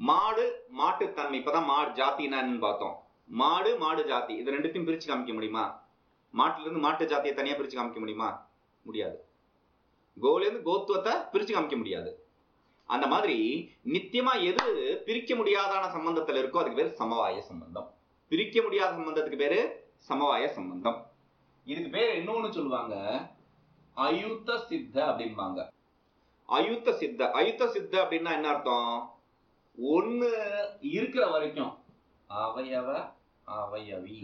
மாடு மாட்டுத்தன்மை. இப்பதான் மாடு ஜாத்தினா பார்த்தோம். மாடு மாடு ஜாதி இது ரெண்டுத்தையும் பிரிச்சு காமிக்க முடியுமா? மாட்டுல இருந்து மாட்டு ஜாத்தியை தனியா பிரிச்சு காமிக்க முடியுமா? முடியாது. கோல இருந்து கோத்துவத்தை பிரிச்சு காமிக்க முடியாது. அந்த மாதிரி நித்தியமா எது பிரிக்க முடியாதான சம்பந்தத்துல இருக்கோ அதுக்கு பேரு சமவாய சம்பந்தம். பிரிக்க முடியாத சம்பந்தத்துக்கு பேரு சமவாய சம்பந்தம். இதுக்கு பேரு இன்னொன்னு சொல்லுவாங்க, அயுத்த சித்த அப்படிம்பாங்க. அயுத்த சித்த. அயுத்த சித்த அப்படின்னா என்ன அர்த்தம்? ஒண்ணு இருக்கிற வரைக்கும் அவயவ அவயவி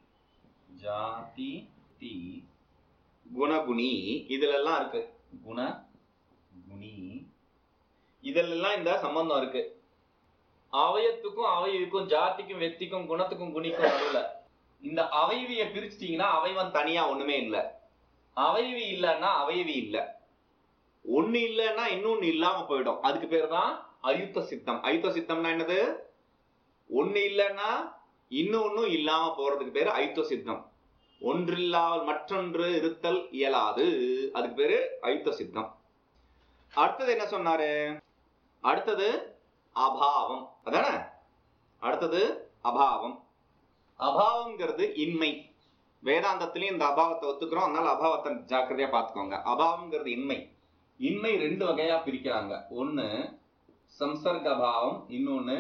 ஜாதி தி குணகுணி இதுல எல்லாம் இருக்கு. குண குணி இதெல்லாம் இந்த சம்பந்தம் இருக்கு. அவயத்துக்கும் அவயவிக்கும் ஜாதிக்கும் வெத்திக்கும் குணத்துக்கும் குணிக்கும் நடுவுல இந்த அவயவியை பிரிச்சிட்டீங்கன்னா அவயவன் தனியா ஒண்ணுமே இல்லை. அவயவி இல்லைன்னா அவயவி இல்லை. ஒண்ணு இல்லைன்னா இன்னொன்னு இல்லாம போயிடும். அதுக்கு பேர் தான் அயுத்த சித்தம். அயுத்த சித்தம்னா என்னது? ஒண்ணு இல்லைன்னா இன்னொன்னும் இல்லாம போறதுக்கு பேரு அயுத்த சித்தம். ஒன்றில்லாமல் மற்றொன்று இருத்தல் இயலாது. அதுக்கு பேரு அயுத்த சித்தம். அடுத்தது என்ன சொன்னாரு? அடுத்தது அபாவம். அதானே? அடுத்தது அபாவம். அபாவம்ங்கிறது இன்மை. வேதாந்தத்திலையும் இந்த அபாவத்தை ஒத்துக்கிறோம். அதனால அபாவத்தை ஜாக்கிரதையா பார்த்துக்கோங்க. அபாவம்ங்கிறது இன்மை. இன்மை ரெண்டு வகையா பிரிக்கிறாங்க. ஒன்னு சம்சர்க அபாவம், இன்னொன்னு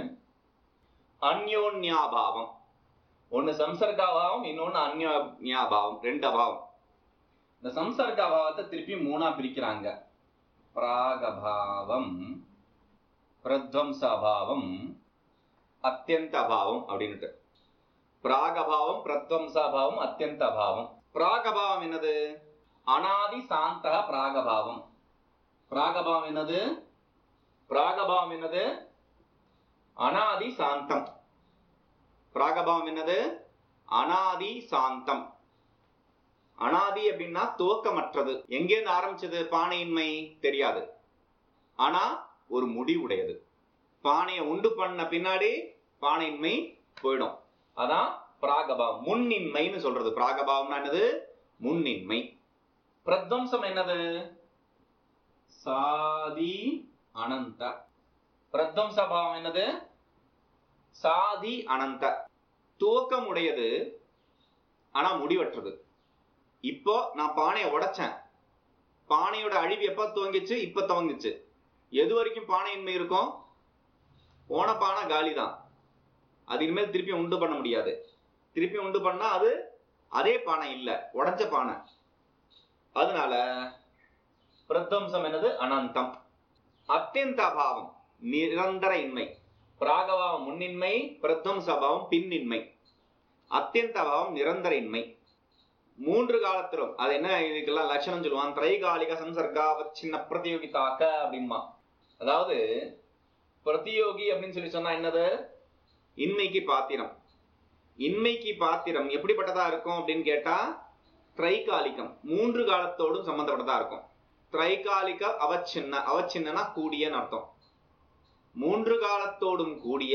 அந்யோன்யாபாவம். ஒன்னு சம்சர்காபாவம், இன்னொன்னு அந்யோன்யாபாவம். ரெண்டு அபாவம். இந்த சம்சர்க அபாவத்தை திருப்பி மூணா பிரிக்கிறாங்க. பிராகபாவம், பிரத்வம்சாபாவம், அத்தியந்த அபாவம் அப்படின்ட்டு. பிராகபாவம், பிரத்வம்சாபாவம், அத்தியந்த அபாவம். பிராகபாவம் என்னது? அனாதி சாந்த பிராகபாவம். பிராகபாவம் என்னது? பிராகபாவம் என்னது? அனாதி சாந்தம். பிராகபாவம் என்னது? அனாதி சாந்தம். அனாதி அப்படின்னா துவக்கமற்றது. எங்கேருந்து ஆரம்பிச்சது? பானையின்மை தெரியாது, ஆனா ஒரு முடிவுடையது. பானையை உண்டு பண்ண பின்னாடி பானையின்மை போயிடும். அதான் பிராகபாவம். முன்னின்மைன்னு சொல்றது. பிராகபாவம்னா என்னது? முன்னின்மை. பிரத்வம்சம் என்னது? சாதி அனந்த. பிரத்வம்சபாவம் என்னது? சாதி அனந்த. துவக்கமுடையது ஆனா முடிவற்றது. இப்போ நான் பானையை உடைச்சேன். பானையோட அழிவு எப்ப துவங்கிச்சு? இப்ப துவங்கிச்சு. எது வரைக்கும் பானையின்மை இருக்கும்? போன பானை காலி தான். அது இனிமேல் திருப்பி உண்டு பண்ண முடியாது. திருப்பி உண்டு பண்ணா அது அதே பானை இல்ல, உடைஞ்ச பானை. அதனால பிரத்வம்சம் என்னது? அனந்தம். அத்தியந்த அபாவம் நிரந்தர இன்மை. பிராகபாவம் முன்னின்மை, பிரத்வம்சபாவம் பின்னின்மை. அத்தியந்த அபாவம் நிரந்தர இன்மை. மூன்று காலத்திலும் அது என்ன? இதுக்கெல்லாம் லட்சணம் சொல்லுவான். திரைகாலிக சம்சர்காவச்சின்ன பிரதியோகிதாக்க அப்படிமா. அதாவது பிரதியோகி அப்படின்னு சொன்னா என்னது? இன்மைக்கு பாத்திரம். இன்மைக்கு பாத்திரம் எப்படிப்பட்டதா இருக்கும் அப்படின்னு கேட்டா, திரைகாலிகம் மூன்று காலத்தோடும் சம்பந்தப்பட்டதா இருக்கும். திரைகாலிக அவச்சின்ன. அவச்சின்னா கூடியன்னு அர்த்தம். மூன்று காலத்தோடும் கூடிய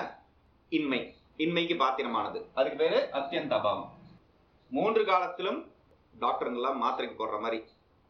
இன்மை, இன்மைக்கு பாத்திரமானது. அதுக்கு பேரு அத்தியந்த அபாவம். மூன்று காலத்திலும் டாக்டருங்கெல்லாம் மாத்திரைக்கு போடுற மாதிரி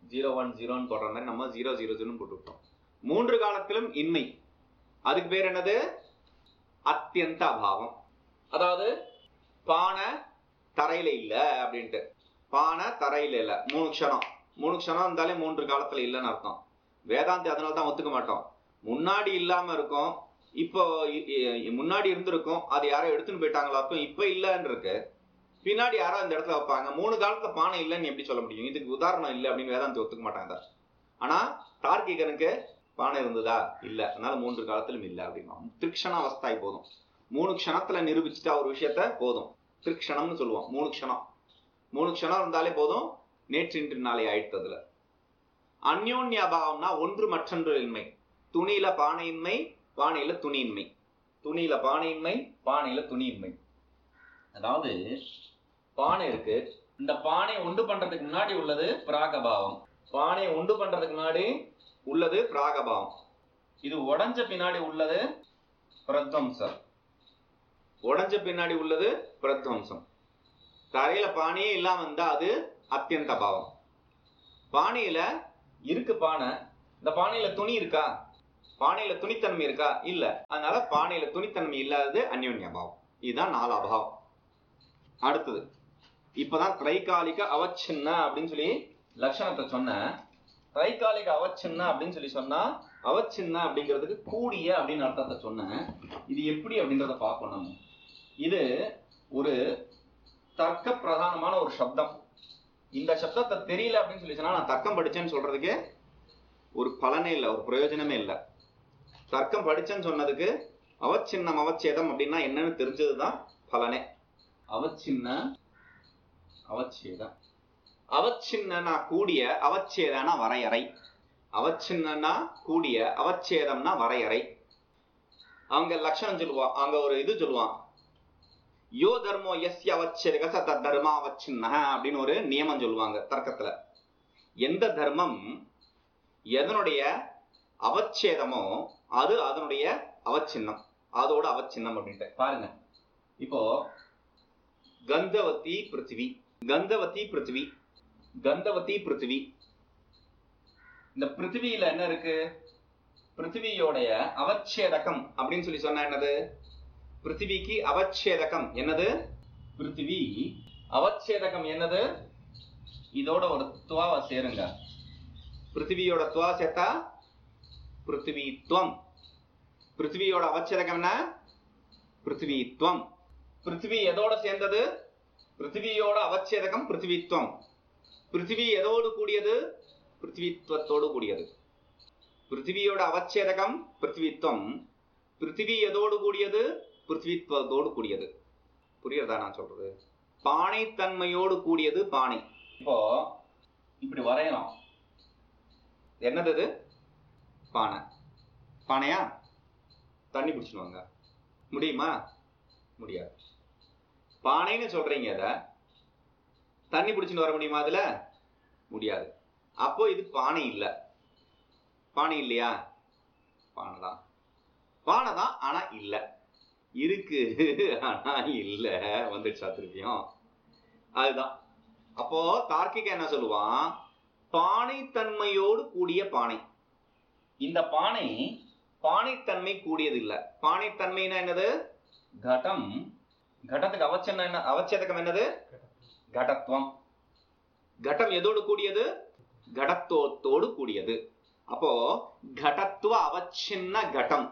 010 போடுற மாதிரி நம்ம 000 போட்டுவிட்டோம். மூன்று காலத்திலும் இன்மை. அதுக்கு பேர் என்னது? அத்தியந்த அபாவம். அதாவது பானை தரையில இல்ல அப்படின்ட்டு. பானை தரையில இல்ல. 3 க்ஷணம். 3 க்ஷணம் இருந்தாலே மூன்று காலத்துல இல்லைன்னு அர்த்தம். வேதாந்தி அதனால தான் ஒத்துக்க மாட்டோம். முன்னாடி இல்லாம இருக்கும், இப்போ முன்னாடி இருந்திருக்கும், அது யாரோ எடுத்துன்னு போயிட்டாங்களா, இப்ப இல்லன்னு இருக்கு. பின்னாடி யாரோ இந்த இடத்துல வைப்பாங்க. 3 காலத்துல பானை இல்லைன்னு எப்படி சொல்ல முடியும்? இதுக்கு உதாரணம் இல்லை அப்படின்னு வேதாந்தி ஒத்துக்க மாட்டாங்க. ஆனா தார்க்கிகனுக்கு பானை இருந்ததா? இல்ல, அதனால 3 காலத்திலும் இல்லை அப்படின்னா. திருக்ஷண அவஸ்தாய் போதும். 3 க்ஷணத்துல நிரூபிச்சுட்டா ஒரு விஷயத்த போதும். திருக்ஷணம்னு சொல்லுவோம். 3 க்ஷணம். 3 க்ஷணம் இருந்தாலே போதும். நேற்றின்று நாளை ஆயிட்டதுல. அந்யோன்ய அபாவம்னா ஒன்று மற்றொன்று இன்மை. துணியில பானையின்மை, பானையில துணியின்மை. துணியில பானையின்மை, பானையில துணியின்மை. அதாவது பானை இருக்கு. இந்த பானை உண்டு பண்றதுக்கு முன்னாடி உள்ளது பிராகபாவம். பானை உண்டு பண்றதுக்கு முன்னாடி உள்ளது பிராகபாவம். இது உடைஞ்ச பின்னாடி உள்ளது பிரத்வம்சம். உடைஞ்ச பின்னாடி உள்ளது பிரத்வம்சம். தரையில பானையே இல்லாம இருந்தா அது அத்தியந்த பாவம். பானையில இருக்கு பானை. இந்த பானையில துணி இருக்கா? பானையில துணித்தன்மை இருக்கா? இல்ல. அதனால பானையில துணித்தன்மை இல்லாதது அந்யோன்ய அபாவம். இதுதான் 4 அபாவம். அடுத்தது இப்பதான் திரைகாலிக அவச்சின்ன அப்படின்னு சொல்லி லட்சணத்தை சொன்ன. திரைகாலிக அவச்சின்ன அப்படின்னு சொல்லி சொன்னா அவச்சின்ன அப்படிங்கிறதுக்கு கூடிய அப்படின்னு அர்த்தத்தை சொன்னேன். இது எப்படி அப்படின்றத பார்க்கணும். இது ஒரு தர்க்க பிரதானமான ஒரு சப்தம். இந்த சப்தத்தை தெரியல அப்படின்னு சொல்லி சொன்னா நான் தர்க்கம் படிச்சேன்னு சொல்றதுக்கு ஒரு பலனே இல்லை, ஒரு பிரயோஜனமே இல்லை. தர்க்கம் படிச்சேன்னு சொன்னதுக்கு அவச்சின்னம் அவச்சேதம் அப்படின்னா என்னன்னு தெரிஞ்சதுதான் பலனே. அவச்சின்ன அவச்சேதம். அவச்சின்னா கூடிய, அவச்சேதனா வரையறை. அவச்சின்னா கூடிய, அவச்சேதம்னா வரையறை. அவங்க லட்சணம் சொல்லுவான், அங்க ஒரு இது சொல்லுவான், யோ தர்மோ எஸ்ய அவச்சேதக ச தத் தர்மா அவச்சின்ன அப்படின்னு ஒரு நியமம் சொல்லுவாங்க தர்க்கத்துல. எந்த தர்மம் எதனுடைய அவச்சேதமோ அது அதனுடைய அவச்சின்னம், அதோட அவச்சின்னம் அப்படின்ட்டு பாருங்க. இப்போ கந்தவதி பிருத்திவி, கந்தவதி பிருத்திவி, கந்தவதி பிருத்திவி. இந்த பிருத்திவியில என்ன இருக்கு? பிருத்திவியோடைய அவச்சேதகம் அப்படின்னு சொல்லி சொன்னா என்னது? பிருத்திவிக்கு அவச்சேதகம் என்னது? பிருத்திவி அவச்சேதகம் என்னது? இதோட ஒரு துவாவை சேருங்க. பிருத்திவியோட துவா சேர்த்தா பிருத்திவித்வம். பிருத்திவியோட அவச்சேதகம் என்ன? பிருத்திவித்வம். பிருத்திவி எதோட சேர்ந்தது? பிருத்திவியோட அவச்சேதகம் பிருத்திவித்வம். பிருத்திவி எதோடு கூடியது? பிருத்திவித்வத்தோடு கூடியது. பிருத்திவியோட அவச்சேதகம் பிருத்திவித்வம். பிருத்திவி எதோடு கூடியது? பிருத்திவித்வத்தோடு கூடியது. புரியுறதா நான் சொல்றது? பானை தன்மையோடு கூடியது பானை. இப்போ இப்படி வரையலாம். என்னது இது? பானை. பானையா? தண்ணி பிடிச்சுடுவாங்க முடியுமா? முடியாது. பானைன்னு சொல்றீங்க, அத தண்ணி பிடிச்சுன்னு வர முடியுமா? அதுல முடியாது. அப்போ இது பானை இல்ல. பானை இல்லையா? பானை தான். பானை தான், ஆனா இல்ல. இருக்கு ஆனா இல்ல. வந்துடுச்சா திருப்பியும்? அதுதான். அப்போ தார்க்கிக என்ன சொல்லுவான்? பானை தன்மையோடு கூடிய பானை. இந்த பானை பானைத்தன்மை கூடியது இல்ல. பானைத்தன்மைனா என்னது? கடம். கடத்துக்கு அவச்சேதகம் என்னது? கடத்துவம். கடம் எதோடு கூடியது? கடத்துவத்தோடு கூடியது. அப்போ கடத்துவ அவச்சின்ன கடம்,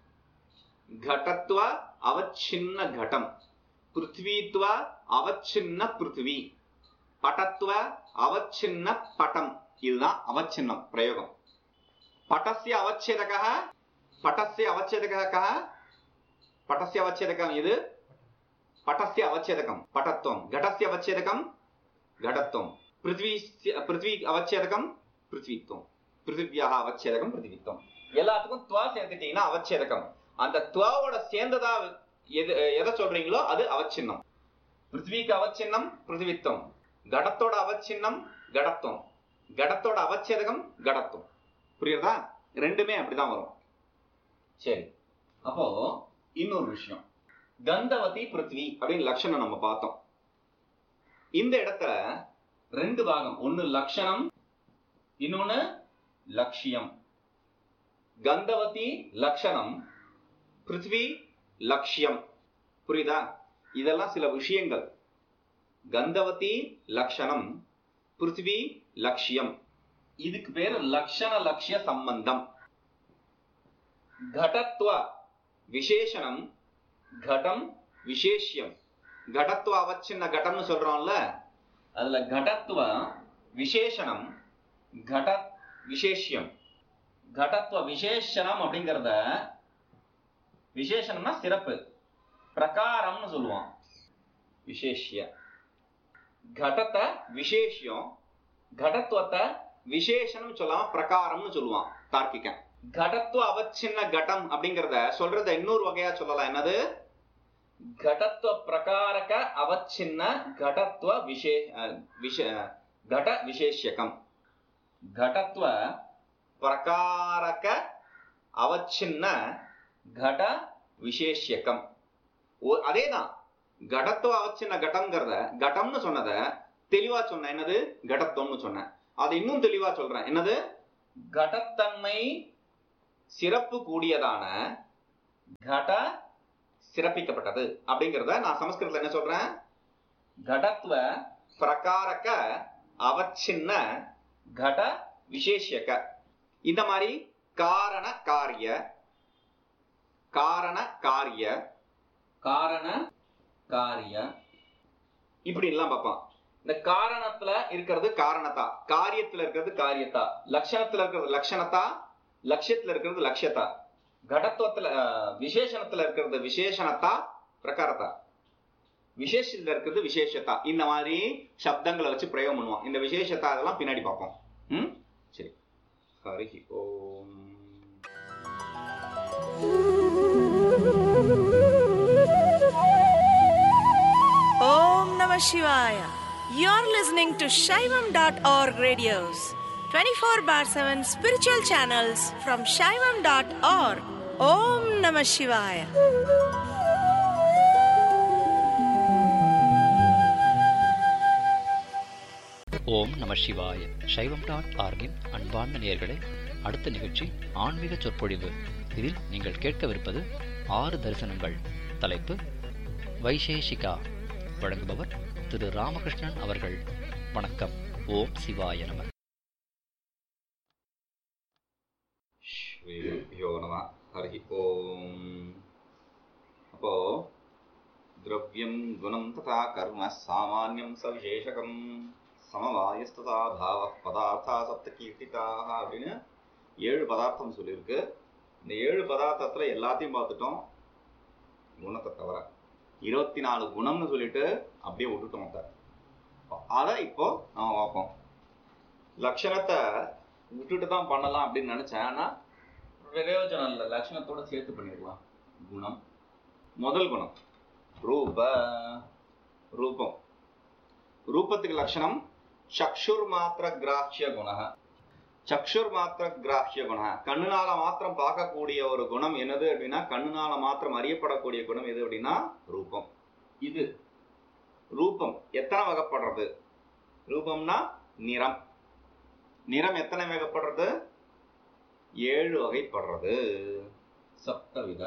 கடத்துவ அவச்சின்ன கடம், பிருத்வித்வ அவச்சின்ன பிருத்வி, படத்துவ அவச்சின்ன படம். இதுதான் அவச்சின்னம் பிரயோகம். பட்டஸ்ய அவச்சேதகः, பட்டஸ்ய அவச்சேதகः கः? பட்டஸ்ய அவச்சேதகம் இது. பட்டஸ்ய அவச்சேதகம் படத்துவம். கடஸ்ய அவச்சேதகம் கடத்துவம். பிருத்வி அவச்சேதகம் பிருத்வித்வம். பிருத்திவியாக அவச்சேதகம் பிருத்திவித்வம். எல்லாத்துக்கும் துவா சேர்த்துட்டீங்கன்னா அவச்சேதகம். அந்த துவாவோட சேர்ந்ததா எதை சொல்றீங்களோ அது அவச்சின்னம். பிருத்விக்கு அவச்சின்னம் பிருத்திவித்வம். கடத்தோட அவச்சின்னம் கடத்துவம். கடத்தோட அவச்சேதகம் கடத்துவம். புரியுறதா? ரெண்டுமே அப்படிதான் வரும். சரி, அப்போ இன்னொரு விஷயம், கந்தவதி பிருத்வி அப்படின்னு லட்சணம் நம்ம பார்த்தோம். இந்த இடத்துல ரெண்டு பாகம், ஒன்னு லட்சணம், இன்னொன்னு லட்சியம். கந்தவதி லட்சணம், பிருத்வி லட்சியம். புரியுதா? இதெல்லாம் சில விஷயங்கள். கந்தவதி லட்சணம், பிருத்வி லட்சியம். இதுக்கு பேரு லட்சண லட்சிய சம்பந்தம். கடத்துவ விசேஷனம், கடம் விசேஷ்யம். கடத்துவ அவச்சின்ன கடம்னு சொல்றோம்ல, அதுல கடத்துவ விசேஷனம், கட விசேஷ்யம். கடத்துவ விசேஷனம் அப்படிங்கறத, விசேஷனம்னா சிறப்பு, பிரகாரம்னு சொல்லுவான். விசேஷ்ய கடத்தை விசேஷம், கடத்துவத்தை விசேஷனம் சொல்லாம பிரகாரம்னு சொல்லுவான் தார்க்கிகன். கடத்துவ அவச்சின்ன கடம் அப்படிங்கறத சொல்றத இன்னொரு வகையா சொல்லலாம். என்னது? கடத்துவ பிரகாரக அவச்சின்ன கடத்துவ கட விசேஷகம். கடத்துவ பிரகாரக அவச்சின்ன கட விசேஷகம். அதேதான். கடத்துவ அவச்சின்ன கடம்ங்கிறத, கடம்னு சொன்னத தெளிவா சொன்ன. என்னது? கடத்துவம்னு சொன்ன. அதை இன்னும் தெளிவா சொல்றேன். என்னது? கடத்தன்மை சிறப்பு கூடியதான கட சிறப்பிக்கப்பட்டது அப்படிங்கிறத நான் சமஸ்கிருதத்துல என்ன சொல்றேன்? கடத்துவ பிரகாரக அவச்சின்ன கட விசேஷக. இந்த மாதிரி காரண காரிய காரண காரிய காரண காரிய இப்படி எல்லாம் பார்ப்பான். இந்த காரணத்துல இருக்கிறது காரணத்தா, காரியத்துல இருக்கிறது காரியத்தா, லட்சணத்துல இருக்கிறது லட்சணத்தா, லட்சியத்துல இருக்கிறது லட்சியத்தா, கடத்துவத்துல விசேஷணத்துல இருக்கிறது விசேஷணத்தா பிரகாரத்தா, விசேஷத்துல இருக்கிறது விசேஷத்தா. இந்த மாதிரி சப்தங்களை வச்சு பிரயோகம் பண்ணுவான். இந்த விசேஷத்தா அதெல்லாம் பின்னாடி பார்ப்போம். சரி. ஹரி ஓம். Om Namah Shivaya. You're listening to Shaivam.org radios, 24/7 spiritual channels from Shaivam.org. Om Namah Shivaya. ஓம் நம சிவாய. சைவம்.org-இன் அன்பார்ந்த நேயர்களே, அடுத்த நிகழ்ச்சி ஆன்மீக சொற்பொழிவு. இதில் நீங்கள் கேட்கவிருப்பது 6 தரிசனங்கள். தலைப்பு வைசேஷிகா. வழங்குபவர் திரு ராமகிருஷ்ணன் அவர்கள். வணக்கம். ஓம் சிவாய நம. ஸ்ரீ நம. ஹரி ஓம். அப்போ திரவ்யம் குணம் ததா கர்ம சாமான்யம் சவிசேஷகம் சமவாயஸ்ததா பாவ பதார்த்தா சப்த கீர்த்திதாக அப்படின்னு 7 பதார்த்தம் சொல்லியிருக்கு. இந்த 7 பதார்த்தத்தில் எல்லாத்தையும் பார்த்துட்டோம், குணத்தை தவிர 24 குணம்னு சொல்லிட்டு அப்படியே விட்டுட்டோம். அதை இப்போ நம்ம பார்ப்போம். லட்சணத்தை விட்டுட்டு தான் பண்ணலாம் அப்படின்னு நினைச்சேன். ஆனால் பிரயோஜனம் இல்லை, லட்சணத்தோட சேர்த்து பண்ணிடலாம். குணம், முதல் குணம் ரூப. ரூபம், ரூபத்துக்கு லட்சணம் சக்ஷுர் மாத்திர கிராஹ்ய குண. சக்ஷுர் மாத்திர கிராஹ்ய குண, கண்ணுனால மாத்திரம் பார்க்கக்கூடிய ஒரு குணம் என்னது அப்படின்னா, கண்ணுனால மாத்திரம் அறியப்படக்கூடிய குணம் எது அப்படின்னா ரூபம். இது ரூபம் எத்தனை வகைப்படுறது? ரூபம்னா நிறம். நிறம் எத்தனை வகைப்படுறது? 7 வகைப்படுறது. சப்தவித.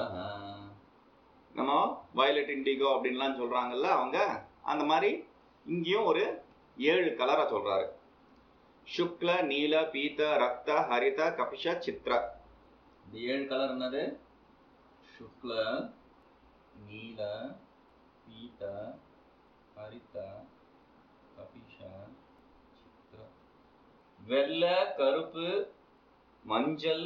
நம்ம வயலட் இண்டிகோ அப்படின்லாம் சொல்றாங்கல்ல அவங்க, அந்த மாதிரி இங்கேயும் ஒரு 7 கலரை சொல்றாரு. சுக்ல, நீல, பீத, ரக்த, ஹரித, கபிஷ, சித்ர. இந்த 7 கலர் என்னது? சுக்ல, நீல, பீத, ஹரித, கபிஷ, சித்ர. வெள்ளை, கருப்பு, மஞ்சள்,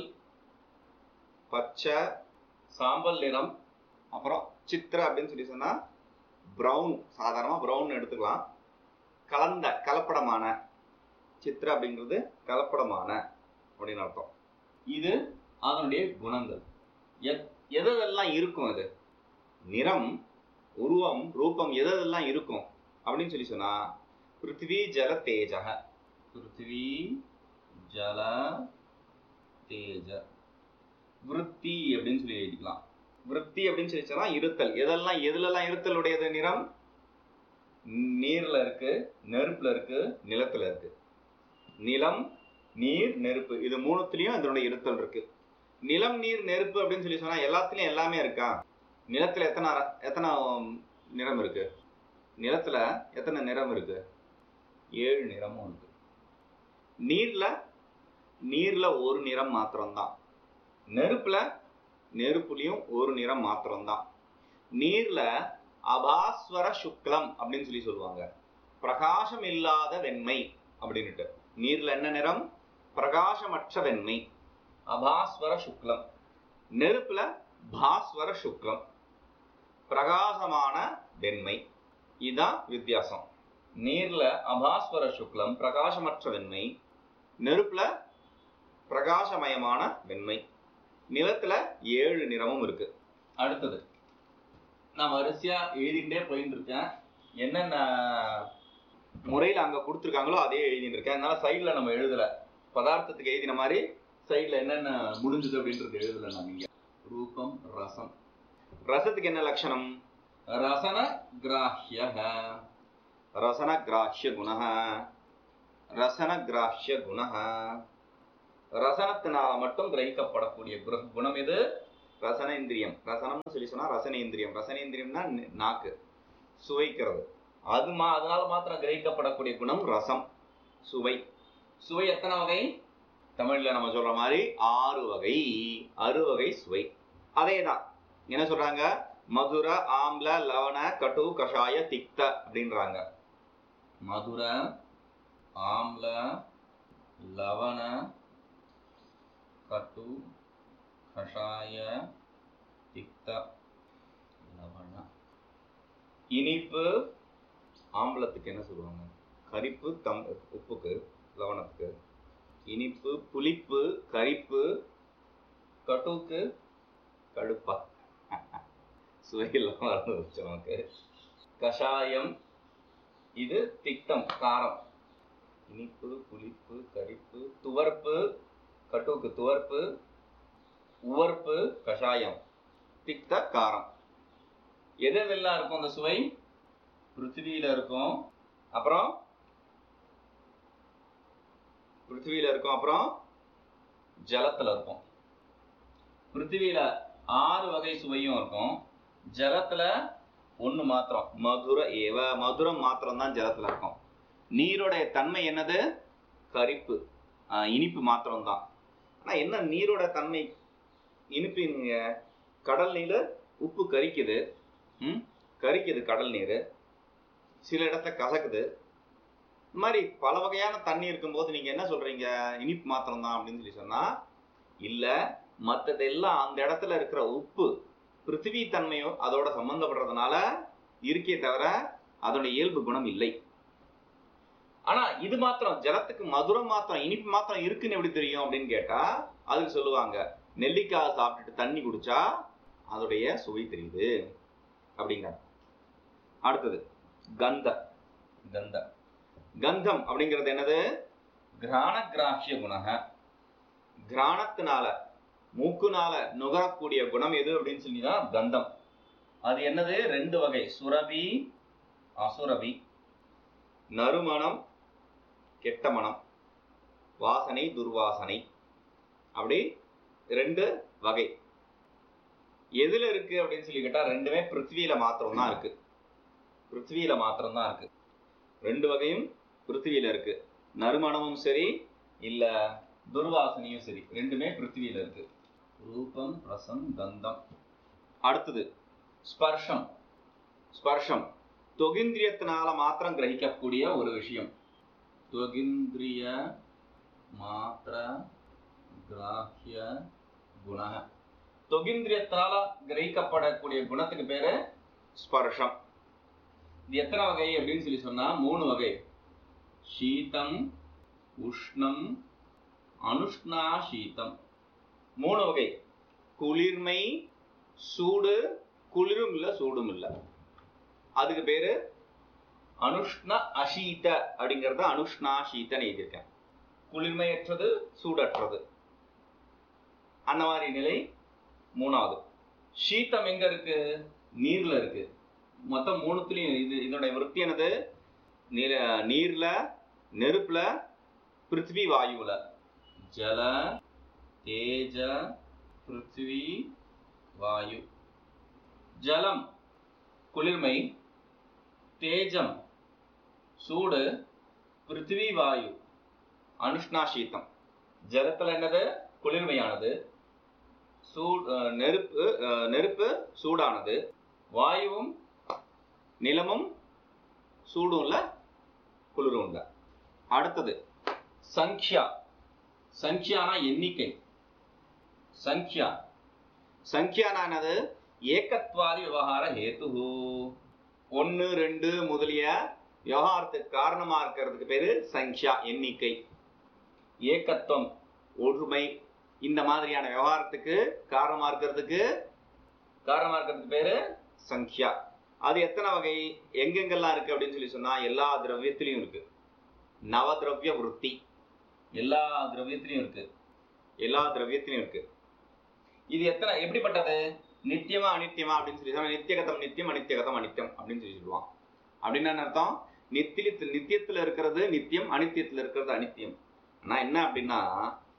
பச்சை, சாம்பல் நிறம். அப்புறம் சித்ர அப்படின்னு சொல்லி சொன்னா பிரவுன், சாதாரணமா பிரவுன் எடுத்துக்கலாம். கலந்த, கலப்படமான. சித்ர அப்படிங்கிறது கலப்படமான அப்படின்னு அர்த்தம். இது அதனுடைய குணங்கள். எதெல்லாம் இருக்கும்? அது நிறம், உருவம், ரூபம் எதெல்லாம் இருக்கும் அப்படின்னு சொல்லி சொன்னா பிருத்திவி ஜல தேஜக. பிருத்திவி ஜல தேஜ. விருத்தி அப்படின்னு சொல்லி எழுதிக்கலாம். விருத்தி அப்படின்னு சொல்லி சொன்னா இருத்தல். எதுலெல்லாம் இருத்தல் உடையது? நிறம் நீர்ல இருக்கு, நெருப்புல இருக்கு, நிலத்துல இருக்கு. நிலம், நீர், நெருப்பு, இது மூணுத்திலையும் இதனுடைய இருத்தல் இருக்கு. நிலம், நீர், நெருப்பு அப்படின்னு சொல்லி சொன்னா எல்லாத்துலயும் எல்லாமே இருக்கா? நிலத்துல எத்தனை நிறம் இருக்கு? நிலத்துல எத்தனை நிறம் இருக்கு? 7 நிறமும் இருக்கு. நீர்ல ஒரு நிறம் மாத்திரம்தான். நெருப்புலயும் ஒரு நிறம் மாத்திரம்தான். நீர்ல அபாஸ்வர சுக்லம் அப்படின்னு சொல்லி சொல்லுவாங்க, பிரகாசம் இல்லாத வெண்மை அப்படின்னுட்டு. நீர்ல என்ன நிறம்? பிரகாசமற்ற வெண்மை, அபாஸ்வர சுக்லம். நெருப்புல பாஸ்வர சுக்லம், பிரகாசமான வெண்மை. இதுதான் வித்தியாசம். நீர்ல அபாஸ்வர சுக்லம், பிரகாசமற்ற வெண்மை. நெருப்புல பிரகாசமயமான வெண்மை. நிலத்துல 7 நிறமும் இருக்கு. அடுத்தது நான் வரிசையா எழுதிட்டே போயிட்டு இருக்கேன். என்னென்ன முறையில் அங்க கொடுத்துருக்காங்களோ அதே எழுதிட்டு இருக்கேன். அதனால சைட்ல நம்ம எழுதல. பதார்த்தத்துக்கு எழுதின மாதிரி சைட்ல என்னென்ன முடிஞ்சது அப்படின்றது எழுதல. நான் இங்க ரூபம், ரசம். ரசத்துக்கு என்ன லட்சணம்? ரசன கிராஹ்ய. ரசன கிராஹ்ய குண. ரசன கிராஹ்ய குண. ரசனத்தினால மட்டும் கிரகிக்கப்படக்கூடிய குணம் எது? ரசனேந்திரியம். ரசனம்னு சொல்லி சொன்னா ரசனேந்திரியம். ரசனேந்திரியம்னா நாக்கு, சுவைக்கிறது. அதனால மாத்திரம் கிரகிக்கப்படக்கூடிய குணம் ரசம், சுவை. சுவை எத்தனை வகை? தமிழ்ல நம்ம சொல்ற மாதிரி 6 வகை. 6 வகை சுவை. அதேதான் என்ன சொல்றாங்க? மதுர, ஆம்ல, லவண, கட்டு, கஷாய, திக்த அப்படின்றாங்க. மதுர, ஆம்ல, லவண, கட்டு, கஷாய, திக்த. லவண இனிப்பு. ஆம்பலத்துக்கு என்ன சொல்லுவாங்க? கரிப்பு. உப்புக்கு, லவணத்துக்கு. இனிப்பு, புளிப்பு, கரிப்பு. கட்டுக்கு கடுப்பா. சுவையெல்லாம் வளர்ந்து வச்சு நமக்கு. கஷாயம் இது திக்தம், காரம். இனிப்பு, புளிப்பு, கரிப்பு. துவர்ப்பு, கட்டுக்கு துவர்ப்பு. உவர்ப்பு, கஷாயம். திக்த, காரம். எதெல்லாம் இருக்கும் அந்த சுவை? பிருத்திவியில இருக்கும், அப்புறம் ஜலத்துல இருக்கும். பிருத்திவியில 6 வகை சுவையும் இருக்கும். ஜலத்துல 1 மாத்திரம், மதுர ஏவ. மதுரம் மாத்திரம் தான் ஜலத்துல இருக்கும். நீரோடைய தன்மை என்னது? கரிப்பு, இனிப்பு மாத்திரம் தான். ஆனா என்ன நீரோட தன்மை? இனிப்பு. கடல் நீர் உப்பு கரிக்குது, கடல் நீர். சில இடத்த கசக்குது. இந்த மாதிரி பல வகையான தண்ணி இருக்கும்போது நீங்க என்ன சொல்றீங்க? இனிப்பு மாத்திரம் தான் அப்படின்னு சொல்லி சொன்னா இல்ல. மற்றதெல்லாம் அந்த இடத்துல இருக்கிற உப்பு, பிருத்திவி தன்மையோ அதோட சம்பந்தப்படுறதுனால இருக்கே தவிர அதோட இயல்பு குணம் இல்லை. ஆனா இது மாத்திரம், ஜலத்துக்கு மதுரம் மாத்திரம், இனிப்பு மாத்திரம் இருக்குன்னு எப்படி தெரியும் அப்படின்னு கேட்டா அதுக்கு சொல்லுவாங்க, நெல்லிக்காய் சாப்பிட்டுட்டு தண்ணி குடிச்சா அதோடைய சுவை தெரியுது அப்படிங்க. அடுத்தது கந்தம் அப்படிங்கிறது என்னது? கிராண கிராஹ்ய குணக. கிராணத்தினால, மூக்குனால நுகரக்கூடிய குணம் எது அப்படின்னு சொல்லிதான் கந்தம். அது என்னது? 2 வகை, சுரபி, அசுரபி. நறுமணம், கெட்ட மனம், வாசனை, துர்வாசனை. அப்படி 2 வகை. எதுல இருக்கு அப்படின்னு சொல்லி கேட்டா 2மே பிருத்திவியில மாத்திரம் தான் இருக்கு. 2 வகையும் பிருத்திவியில இருக்கு. நறுமணமும் சரி, இல்ல துர்வாசனையும் சரி, 2மே பிருத்திவியில இருக்கு. ரூபம், ரசம், கந்தம். அடுத்தது ஸ்பர்ஷம். தொகிந்திரியத்தினால மாத்திரம் கிரகிக்கக்கூடிய ஒரு விஷயம். தொகிந்திரிய மாத்திர கிராஹ்ய குண. தொகிந்திரியத்தினால கிரகிக்கப்படக்கூடிய குணத்துக்கு பேரு ஸ்பர்ஷம். இது எத்தனை வகை அப்படின்னு சொல்லி சொன்னா 3 வகை. சீதம், உஷ்ணம், அனுஷ்ணா சீதம். 3 வகை. குளிர்மை, சூடு. குளிரும் இல்ல, சூடும் இல்ல. அதுக்கு பேரு அனுஷ்ண அசீத அப்படிங்கறத அனுஷ்ணா சீதன்னு எழுதியிருக்கேன். குளிர்மையற்றது, சூடற்றது. அந்த மாதிரி நிலை 3வது. சீதம் எங்க இருக்கு? நீர்ல இருக்கு. மொத்தம் 3த்துலயும் இதனுடைய விருத்தி என்னது? நீர்ல, நெருப்புல, பிருத்திவி வாயுல. ஜல, தேஜ, பிருத்திவி, வாயு. ஜலம் குளிர்மை, தேஜம் சூடு, பிருத்திவி வாயு அனுஷ்ணா சீதம். ஜலத்துல என்னது? குளிர்மையானது. நெருப்பு சூடானது. வாயுவும் நிலமும் சூடும் இல்ல, குளிரும் இல்ல. அடுத்தது சங்கியானா எண்ணிக்கை. சங்கியானது ஏகத்வாதி விவகார ஹேத்து. 1, 2 முதலிய விவகாரத்துக்கு காரணமா இருக்கிறதுக்கு பேரு சங்கியா, எண்ணிக்கை. ஏகத்துவம், ஒற்றுமை, இந்த மாதிரியான விவகாரத்துக்கு காரணமா இருக்கிறதுக்கு பேரு சங்கியா. அது எத்தனை வகை, எங்கெங்கெல்லாம் இருக்கு அப்படின்னு சொல்லி சொன்னா எல்லா திரவியத்திலையும் இருக்கு. நவதிரவிய விருத்தி எல்லா திரவியத்திலையும் இருக்கு. இது எத்தனை, எப்படிப்பட்டது? நித்தியமா அனித்தியமா அப்படின்னு சொல்லி சொன்னா நித்தியகதம் நித்தியம், அனித்தியகதம் அனித்தியம் அப்படின்னு சொல்லி சொல்லுவான். அப்படின்னு என்ன அர்த்தம்? நித்தியத்துல இருக்கிறது நித்தியம், அனித்தியத்துல இருக்கிறது அனித்தியம். ஆனா என்ன அப்படின்னா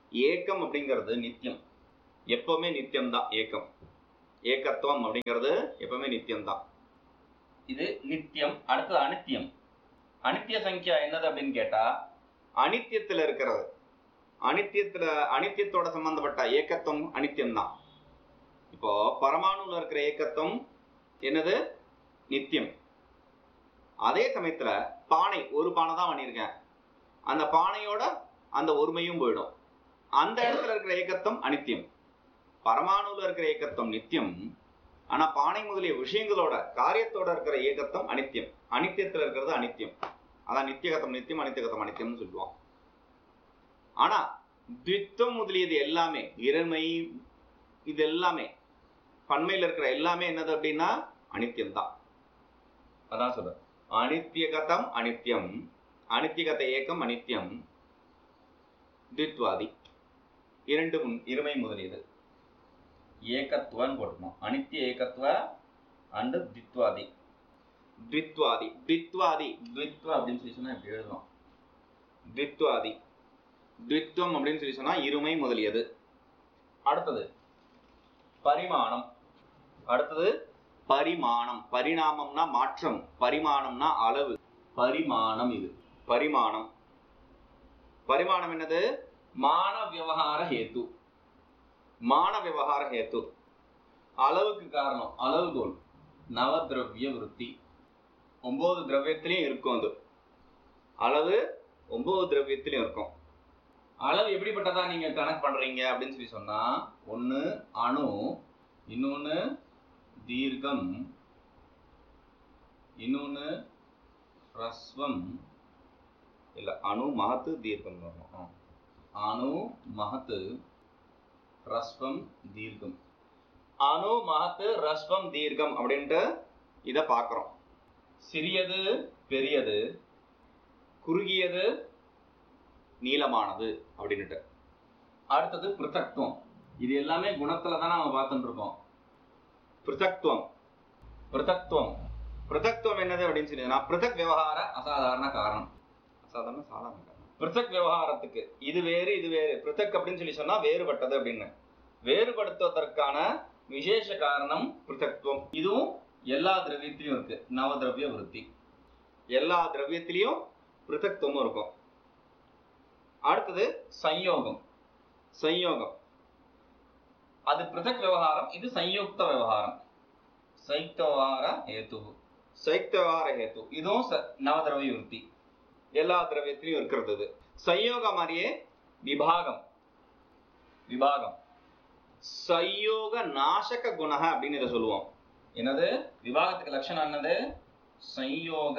ஏக்கம் அப்படிங்கிறது நித்தியம், எப்பவுமே நித்தியம்தான். ஏக்கம், ஏக்கத்துவம் அப்படிங்கிறது எப்பவுமே நித்தியம்தான். இது நித்தியம். அடுத்தது அனித்தியம். அனித்திய சங்கியா என்னது அப்படின்னு கேட்டா, அனித்தியத்துல இருக்கிறது. அனித்தியத்தோட சம்பந்தப்பட்ட ஏக்கத்துவம் அனித்தியம் தான். இப்போ பரமாணுல இருக்கிற ஏக்கத்துவம் என்னது? நித்தியம். அதே சமயத்துல பானை, ஒரு பானை தான் பண்ணியிருக்கேன், அந்த பானையோட அந்த ஒருமையும் போயிடும். அந்த இடத்துல இருக்கிற ஏக்கத்துவம் அனித்தியம். பரமாணுல இருக்கிற ஏக்கத்துவம் நித்தியம். ஆனா பானை முதலிய விஷயங்களோட காரியத்தோட இருக்கிற ஏக்கத்துவம் அனித்தியம். அனித்தியத்துல இருக்கிறது அனித்தியம். அதான் நித்தியகத்தம் நித்தியம், அனித்தியகத்தம் அனித்தியம்னு சொல்லுவோம். ஆனா துவித்துவம் முதலியது எல்லாமே, இறைமை, இது எல்லாமே பன்மையில இருக்கிற எல்லாமே என்னது அப்படின்னா அனித்தியம் தான். அதான் சொல்ற அனித்தியகதம் அனித்தியம், அனித்தியகத ஏக்கம் அனித்தியம், துவித்வாதி இரண்டு இருமை முதலியது. ஏகத்துவன்னு போட்டுக்கணும். அனித்திய ஏகத்துவ அண்ட் துவித்வாதி. துவித்வாதி துவித்வாதி துவித்வ அப்படின்னு சொல்லி சொன்னா இப்படி எழுதணும். துவித்வாதி துவித்வம் அப்படின்னு சொல்லி சொன்னா இருமை முதலியது. அடுத்தது பரிமாணம். அடுத்தது பரிமாணம். பரிணாமம்னா மாற்றம், பரிமாணம்னா அளவு. பரிமாணம், இது பரிமாணம். பரிமாணம் என்னது? மான விவகார ஹேத்து. மான விவகார ஹேத்து அளவுக்கு காரணம், அளவுகோல். நவதிரவிய விருத்தி, 9 திரவியத்திலையும் இருக்கும். அது அளவு 9 திரவியத்திலையும் இருக்கும். அளவு எப்படிப்பட்டதா நீங்க கணக்கு பண்றீங்க அப்படின்னு சொல்லி சொன்னா, ஒன்னு அணு, இன்னொன்னு தீர்க்கம், இன்னொன்னு ரஸ்வம். இல்ல, அணு மகத்து தீர்க்கம் வரணும். அணு மகத்து ரஸ்வம் தீர்க்கம். அணு மகத்து ரஸ்வம் தீர்க்கம் அப்படின்ட்டு இத பாக்குறோம். சிறியது பெரியது, குறுகியது நீளமானது அப்படின்ட்டு. அடுத்தது பிருத்தக்துவம். இது எல்லாமே குணத்துல தான் நாம பார்த்துட்டு இருக்கோம். பிருத்தக்துவம். பிருத்தக்துவம் பிருத்தக்துவம் என்னது அப்படின்னு சொன்னீங்கன்னா, பிருத்தக் விவகார அசாதாரண காரணம். அசாதாரண சாதாரண காரணம். பிருத்தக் விவகாரத்துக்கு இது வேறு இது வேறு. பிருத்தக் அப்படின்னு சொல்லி சொன்னா வேறுபட்டது அப்படின்னு. வேறுபடுத்துவதற்கான விசேஷ காரணம் பிருத்தக்துவம். இதுவும் எல்லா திரவியத்திலையும் இருக்கு. நவதிரவிய விருத்தி. எல்லா திரவியத்திலையும் பிருத்தக்துவமும் இருக்கும். அடுத்தது சம்யோகம். சம்யோகம் அது பிருத்தக் விவகாரம், இது சம்யுக்த விவகாரம். சைக்த விவகார ஹேத்து. சைக்த விவகார ஹேத்து இதுவும் நவதிரவிய விருத்தி, எல்லா திரவியத்திலையும் இருக்கிறது. சம்யோகம் மாதிரியே விபாகம். விபாகம் சம்யோக நாசக குண அப்படின்னு இதை சொல்லுவோம். என்னது? விபாகத்துக்கு லட்சணம் என்னது? சம்யோக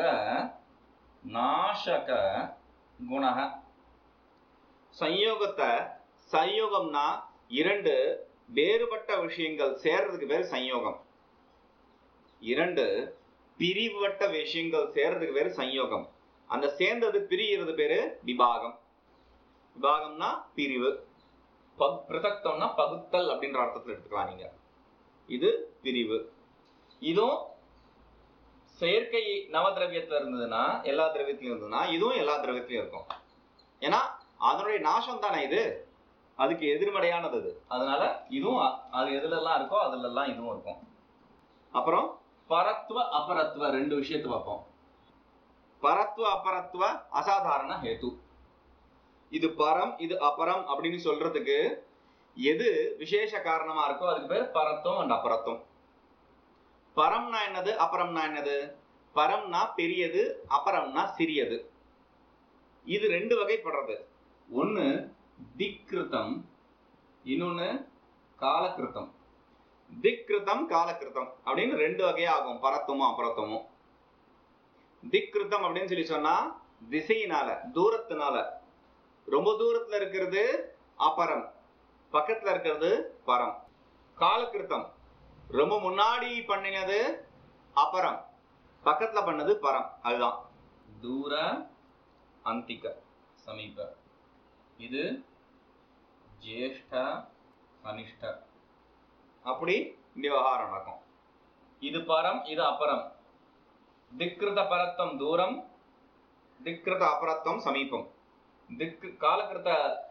நாசக குண. சம்யோகத்தை, சம்யோகம்னா இரண்டு வேறுபட்ட விஷயங்கள் சேர்றதுக்கு பேர் சம்யோகம். இரண்டு பிரிவுபட்ட விஷயங்கள் சேர்றதுக்கு பேரு சம்யோகம். அந்த சேர்ந்தது பிரிகிறது பேரு விபாகம். விபாகம்னா பிரிவு. பிருத்தக்தம்னா பகுத்தல் அப்படின்ற அர்த்தத்தில் எடுத்துக்கலாம் நீங்க. இது பிரிவு. இதுவும் செயற்கை நவதிரவியத்துல இருந்ததுன்னா, எல்லா திரவியத்திலும் இருந்ததுன்னா, இதுவும் எல்லா திரவியத்திலும் இருக்கும். ஏன்னா அதனுடைய நாசம் தானே இது, அதுக்கு எதிர்மறையானது அது. அதனால இதுவும் அது எதுல எல்லாம் இருக்கோ அதுல எல்லாம் இதுவும் இருக்கும். அப்புறம் பரத்துவ அபரத்துவ ரெண்டு விஷயத்தை பார்ப்போம். பரத்துவ அபரத்துவ அசாதாரண ஹேத்து. இது பரம் இது அபரம் அப்படின்னு சொல்றதுக்கு எது விசேஷ காரணமா இருக்கோ அதுக்கு பேர் பரத்துவம் அண்ட் அபரத்துவம். பரம்னா என்னது, அபரம்னா என்னது? பரம்னா பெரியது, அபரம்னா சிறியது. இது ரெண்டு வகைப்படுறது. ஒன்னு திக்ருதம், இன்னொன்னு காலகிருத்தம். திக்ருதம் காலகிருத்தம் அப்படின்னு ரெண்டு வகையாகும் பரத்துவமும் அபரத்துவமும். திக்ருதம் அப்படின்னு சொல்லி சொன்னா திசையினால, தூரத்தினால. ரொம்ப தூரத்துல இருக்கிறது அபரம், பக்கத்துல இருக்கிறது பரம். காலகிருத்தம் ரொம்ப முன்னாடி பண்ணினது அபரம், பக்கத்துல பண்ணது பரம். அதுதான் தூர அந்திக சமீப. இது ஜேஷ்ட கனிஷ்ட. அப்படி விவகாரம் நடக்கும். இது பரம் இது அபரம். திக்ருத பரத்தம் தூரம், திக்ருத அபரத்தம் சமீபம். காலகிருத்த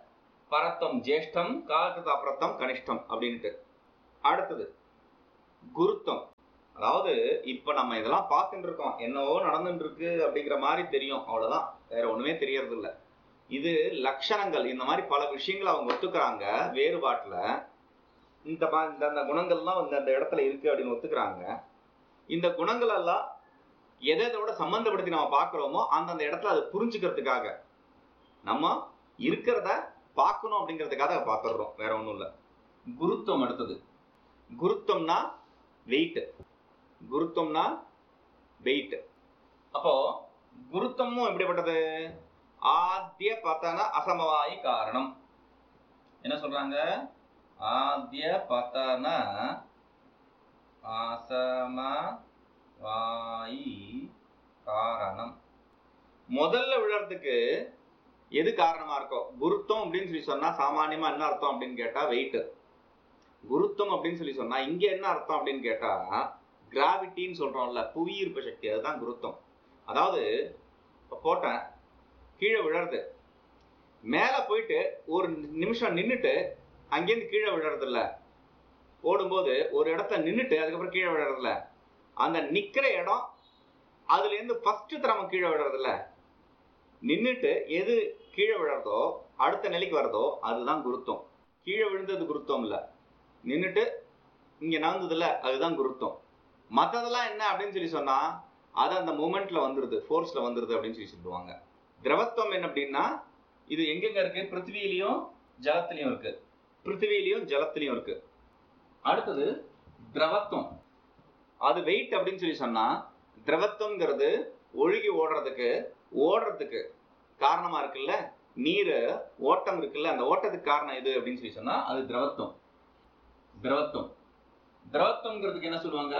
பரத்தம் ஜேஷ்டம், காலகிருத அப்ரத்தம் கனிஷ்டம் அப்படின்ட்டு. அடுத்தது குருத்தம். அதாவது இப்ப நம்ம இதெல்லாம் பார்த்துட்டு இருக்கோம், என்னவோ நடந்துட்டு இருக்கு அப்படிங்கிற மாதிரி தெரியும், அவ்வளவுதான், வேற ஒண்ணுமே தெரியறது இல்லை. இது லட்சணங்கள், இந்த மாதிரி பல விஷயங்கள் அவங்க ஒத்துக்கிறாங்க வேறுபாட்டுல. இந்த குணங்கள்லாம் அந்த இடத்துல இருக்கு அப்படின்னு ஒத்துக்கிறாங்க. இந்த குணங்கள் எல்லாம் எதோட சம்பந்தப்படுத்தி நம்ம பார்க்கிறோமோ அந்தந்த இடத்துல அதை புரிஞ்சுக்கிறதுக்காக, நம்ம இருக்கிறத பார்க்கணும் அப்படிங்கிறதுக்காக அதை பார்த்துடுறோம், வேற ஒன்றும் இல்லை. குருத்துவம். அடுத்தது குருத்தம்னா வெயிட். குருத்தம்னா வெயிட். அப்போ குருத்தமும் எப்படிப்பட்டது? ஆத்ய பதன அசமவாயி காரணம். என்ன சொல்றாங்க? ஆத்ய பதன அசமவாயி காரணம். முதல்ல விழறதுக்கு எது காரணமா இருக்கும்? குருத்தம் அப்படின்னு சொல்லி சொன்னா சாமானியமா என்ன அர்த்தம் அப்படின்னு கேட்டா வெயிட். குருத்தம் அப்படின்னு சொல்லி சொன்னா இங்க என்ன அர்த்தம் அப்படின்னு கேட்டா கிராவிட்டின்னு சொல்றோம்ல, புவியீர்ப்பு சக்தி, அதுதான் குருத்தம். அதாவது போட்டேன், கீழே விழறது, மேல போயிட்டு ஒரு நிமிஷம் நின்றுட்டு அங்கேருந்து கீழே விழறது இல்ல, ஓடும்போது ஒரு இடத்துல நின்றுட்டு அதுக்கப்புறம் கீழே விழறது இல்ல, அந்த நிக்கிற இடம் அதுல இருந்து ஃபர்ஸ்ட் தரம கீழே விழறது இல்ல, நின்றுட்டு எது கீழே விழறதோ அடுத்த நிலைக்கு வர்றதோ அதுதான் குருத்தம். கீழே விழுந்தது குருத்தம் இல்ல, நின்றுட்டு இங்க நகர்ந்ததுல அதுதான் குருத்தம். மற்றதெல்லாம் என்ன அப்படின்னு சொல்லி சொன்னா அது அந்த மூமெண்ட்ல வந்துருது, ஃபோர்ஸ்ல வந்துருது அப்படின்னு சொல்லி சொல்லுவாங்க. திரவத்துவம் என்ன அப்படின்னா இது எங்கெங்க இருக்கு? பிருத்திவியிலையும் ஜலத்திலையும் இருக்கு. பிருத்திவியிலையும் ஜலத்திலையும் இருக்கு. அடுத்தது திரவத்துவம். அது வெயிட் அப்படின்னு சொல்லி சொன்னா திரவத்துவம்ங்கிறது ஒழுகி ஓடுறதுக்கு காரணமா இருக்குல்ல, நீர் ஓட்டம் இருக்குல்ல, அந்த ஓட்டத்துக்கு காரணம் எது அப்படின்னு சொல்லி சொன்னா அது திரவத்துவம். திரவத்துவம். திரவத்துவம்ங்கிறதுக்கு என்ன சொல்லுவாங்க?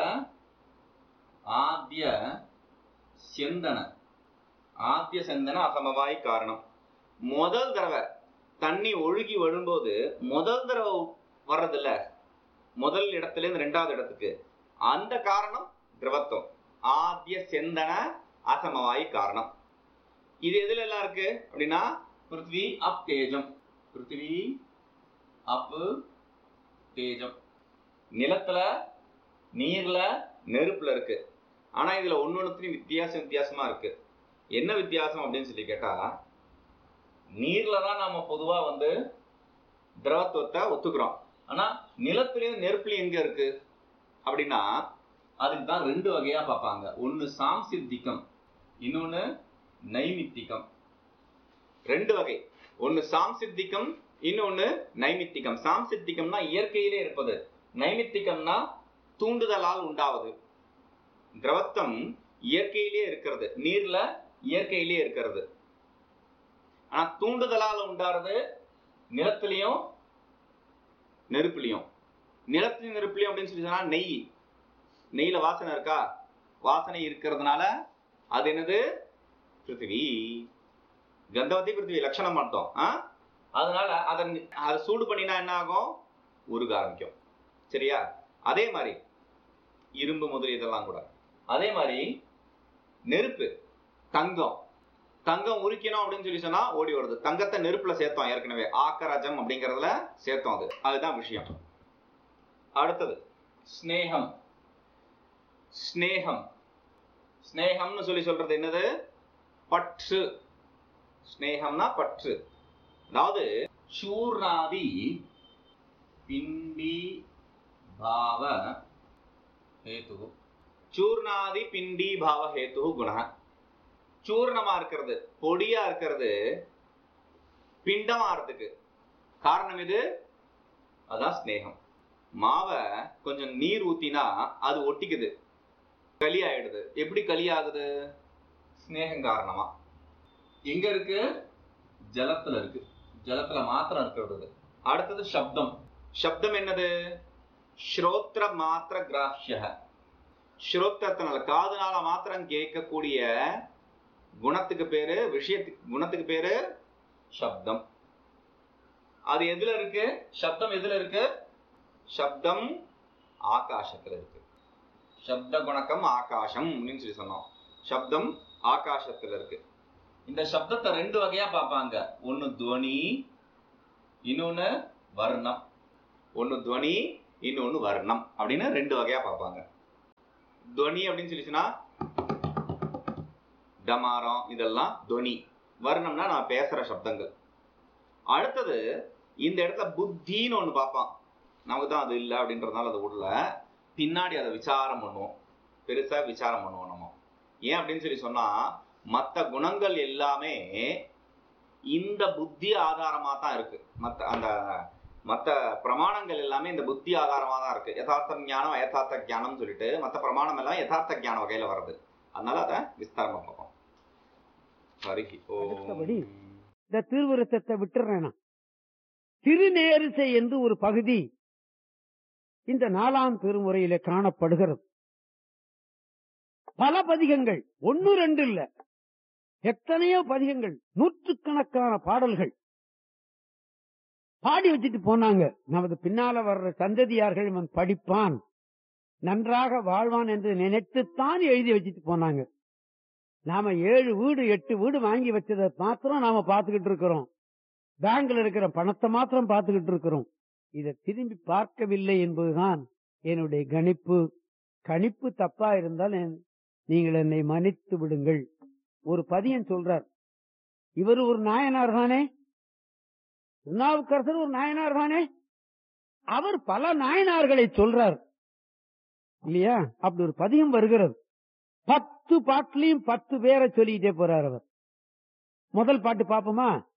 ஆத்ய செந்தன. ஆத்ய செந்தன அசமவாய் காரணம். முதல் தடவை தண்ணி ஒழுகி வரும்போது முதல் தடவை வர்றது இல்ல, முதல் இடத்துல இருந்து ரெண்டாவது இடத்துக்கு, அந்த காரணம் திரவத்துவம். ஆத்ய செந்தன அசமவாய் காரணம். இது எதுல எல்லாம் இருக்கு அப்படின்னா பிருத்திவி அப் தேஜம். பிருத்திவி அப் தேஜம். நிலத்துல, நீர்ல, நெருப்புல இருக்கு. ஆனா இதுல ஒன்னொன்னுத்தையும் வித்தியாசமா இருக்கு. என்ன வித்தியாசம் அப்படின்னு சொல்லி கேட்டா, நீர்ல தான் நாம பொதுவா திரவத்துவத்தை ஒத்துக்கிறோம். ஆனா நிலத்திலையும் நெருப்புலையும் எங்க இருக்கு அப்படின்னா அதுக்கு தான் ரெண்டு வகையா பார்ப்பாங்க. ஒன்னு சாம்சித்திகம், இன்னொன்னு நைமித்திகம். ரெண்டு வகை, ஒன்னு சாம்சித்திகம், இன்னொன்னு நைமித்திகம். சாம்சித்திகம்னா இயற்கையிலே இருப்பது, நைமித்திகம்னா தூண்டுதலால் உண்டாவது. திரவத்தம் இயற்கையிலே இருக்கிறது, நீர்ல இயற்கையிலே இருக்கிறது. ஆனா தூண்டுதலால் உண்டாறது நிலத்திலையும் நெருப்புலையும். நிலத்திலையும் நெருப்புலையும் அப்படின்னு சொல்லி சொன்னா நெய்யில வாசனை இருக்கா? வாசனை இருக்கிறதுனால அது என்னது? பிருத்திவி. கந்தவதி பிருத்திவி லட்சணம் மட்டும். அதனால அதை சூடு பண்ணினா என்ன ஆகும்? உருக ஆரம்பிக்கும். சரியா? அதே மாதிரி இரும்பு முதல் இதெல்லாம் கூட அதே மாதிரி நெருப்பு, தங்கம் உரிக்கணும் அப்படின்னு சொல்லி சொன்னா ஓடி வருது. தங்கத்தை நெருப்புல சேர்த்தோம், ஏற்கனவே ஆக்கரஜம் அப்படிங்கறதுல சேர்த்தோம். அதுதான் விஷயம். அடுத்தது ஸ்நேகம். ஸ்நேகம்னு சொல்றது என்னது? பற்று. ஸ்நேகம்னா பற்று. அதாவது சூர்ணாதி பிண்டி பாவ ஹேது. சூர்ணாதி பிண்டி பாவ ஹேது குண. சூர்ணமா இருக்கிறது, பொடியா இருக்கிறது பிண்டமா இருக்கிறதுக்கு காரணம் இது, அதான் ஸ்நேகம். மாவை கொஞ்சம் நீர் ஊத்தினா அது ஒட்டிக்குது, களி ஆயிடுது. எப்படி களி ஆகுது? ஸ்நேகம் காரணமா. எங்க இருக்கு? ஜலத்துல இருக்கு. ஜலத்துல மாத்திரம் இருக்கிறது. அடுத்தது சப்தம். சப்தம் என்னது? ஸ்ரோத்ர மாத்திர கிராஹ்ய. ஸ்ரோத்திரத்தினால, காதுனால மாத்திரம் கேட்கக்கூடிய குணத்துக்கு பேரு, குணத்துக்கு பேரு சப்தம். அது எதுல இருக்கு? சப்தம் எதுல இருக்கு? சப்தம் ஆகாசத்துல இருக்கு. சப்த குணக்கம் ஆகாசம் அப்படின்னு சொல்லி சொன்னோம். சப்தம் ஆகாசத்துல இருக்கு. இந்த சப்தத்தை ரெண்டு வகையா பார்ப்பாங்க. ஒன்னு துவனி, இன்னொன்னு வர்ணம். ஒன்னு துவனி, இன்னொன்னு வர்ணம் அப்படின்னு ரெண்டு வகையா பார்ப்பாங்க. துவனி அப்படின்னு சொல்லிச்சுன்னா டமாரம், இதெல்லாம் துவனி. வர்ணம்னா நான் பேசுற சப்தங்கள். அடுத்தது இந்த இடத்துல புத்தின்னு ஒண்ணு பார்ப்பான். நமக்கு தான் அது இல்லை அப்படின்றதுனால அதை விடல, பின்னாடி அதை விசாரம் பண்ணுவோம், பெருசா விசாரம் பண்ணுவோம் நம்ம. ஏன் அப்படின்னு சொல்லி சொன்னா, மற்ற குணங்கள் எல்லாமே இந்த புத்தி ஆதாரமா தான் இருக்கு. மற்ற பிரமாணங்கள் எல்லாமே இந்த புத்தி ஆதாரமா தான் இருக்கு. யதார்த்த ஞானம் அயதார்த்த ஞானம் சொல்லிட்டு மற்ற பிரமாணம் எல்லாம் யதார்த்த ஞான வகையில வருது. அதனால அதை விஸ்தாரமா பார்ப்போம். அடுத்தபடி இந்த திருவிருத்தத்தை விட்டுறேன். திருநேரிசை என்று ஒரு பகுதி இந்த 4ஆம் திருமுறையிலே காணப்படுகிறது. பல பதிகங்கள், 1 2 இல்ல, எத்தனையோ பதிகங்கள், நூற்றுக்கணக்கான பாடல்கள் பாடி வச்சுட்டு போனாங்க. நமது பின்னால வர்ற சந்ததியார்கள் இவன் படிப்பான், நன்றாக வாழ்வான் என்று நினைத்துத்தான் எழுதி வச்சுட்டு போனாங்க. நாம 7 வீடு 8 வீடு வாங்கி வச்சதை மாத்திரம் நாம பார்த்துக்கிட்டு இருக்கிறோம். பேங்க்ல இருக்கிற பணத்தை மாத்திரம் பார்த்துக்கிட்டு இருக்கிறோம். இதை திரும்பி பார்க்கவில்லை என்பதுதான் என்னுடைய கணிப்பு. கணிப்பு தப்பா இருந்தால் நீங்கள் என்னை மன்னித்து விடுங்கள். ஒரு பதியன் சொல்றார், இவர் ஒரு நாயனார் தானே, திருநாவுக்கரசர் ஒரு நாயனார் தானே, அவர் பல நாயனார்களை சொல்றார் இல்லையா? அப்படி ஒரு பதியம் வருகிறது. 10 பாட்டிலையும் 10 பேரை சொல்லிட்டே போறார் அவர். முதல் பாட்டு பாப்போமா?